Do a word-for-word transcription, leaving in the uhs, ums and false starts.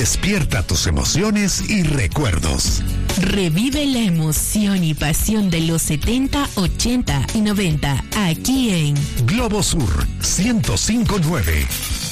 Despierta tus emociones y recuerdos. Revive la emoción y pasión de los setenta, ochenta y noventa aquí en Globo Sur ciento cinco punto nueve.